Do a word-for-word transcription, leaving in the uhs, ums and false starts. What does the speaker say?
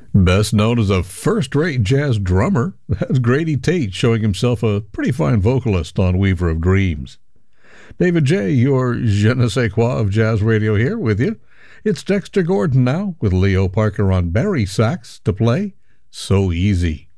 Best known as a first-rate jazz drummer, that's Grady Tate showing himself a pretty fine vocalist on Weaver of Dreams. David J., your je ne sais quoi of jazz radio here with you. It's Dexter Gordon now with Leo Parker on Barry sax to play So Easy.